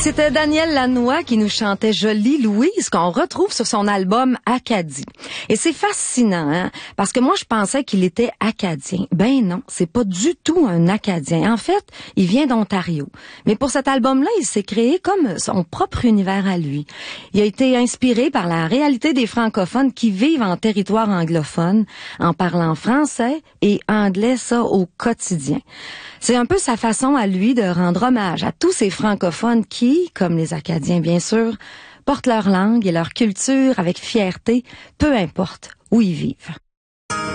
C'était Daniel Lanois qui nous chantait Jolie Louise, qu'on retrouve sur son album Acadie. Et c'est fascinant, hein? Parce que moi, je pensais qu'il était acadien. Ben non, c'est pas du tout un Acadien. En fait, il vient d'Ontario. Mais pour cet album-là, il s'est créé comme son propre univers à lui. Il a été inspiré par la réalité des francophones qui vivent en territoire anglophone, en parlant français et anglais, ça, au quotidien. C'est un peu sa façon à lui de rendre hommage à tous ces francophones qui, comme les Acadiens bien sûr, portent leur langue et leur culture avec fierté, peu importe où ils vivent.